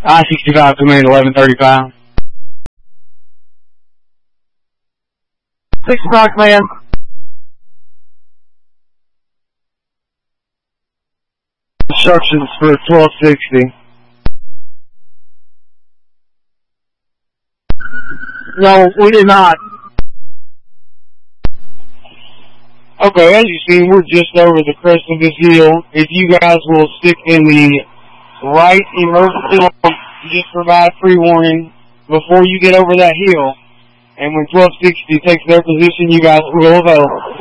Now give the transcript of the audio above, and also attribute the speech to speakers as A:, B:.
A: I-65 command 1135.
B: 65 command.
A: Instructions for 1260.
B: No, we did not.
A: Okay, as you see, we're just over the crest of this hill. If you guys will stick in the right emergency line, just provide free warning before you get over that hill. And when 1260 takes their position, you guys will go.